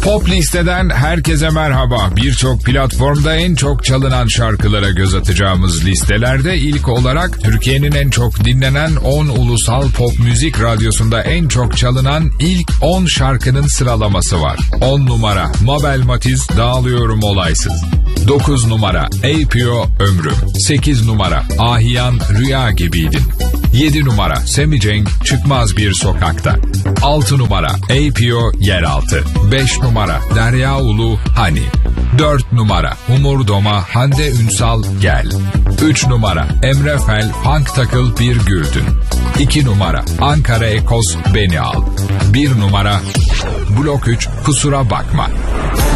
Pop listeden herkese merhaba. Birçok platformda en çok çalınan şarkılara göz atacağımız listelerde ilk olarak Türkiye'nin en çok dinlenen 10 ulusal pop müzik radyosunda en çok çalınan ilk 10 şarkının sıralaması var. 10 numara Mabel Matiz, Dağılıyorum Olaysız. 9 numara APO, Ömrüm. 8 numara Ahiyan, Rüya Gibiydin. 7 numara Sammy Cenk, Çıkmaz Bir Sokakta. 6 numara APO, Yeraltı. 5 numara Derya Ulu, Hani. 4 numara Umur Doma, Hande Ünsal, Gel. 3 numara Emre Fel, Punk Takıl Bir Güldün. 2 numara Ankara Ekos, Beni Al. 1 numara Blok 3, Kusura Bakma.